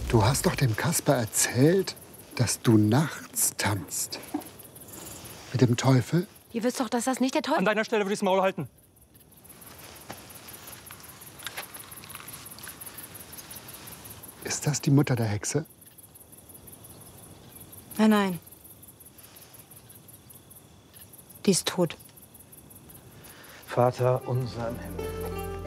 Du hast doch dem Kasper erzählt, dass du nachts tanzt. Mit dem Teufel? Ihr wisst doch, dass das nicht der Teufel... An deiner Stelle würde ich das Maul halten. Ist das die Mutter der Hexe? Nein, nein. Die ist tot. Vater unser im Himmel.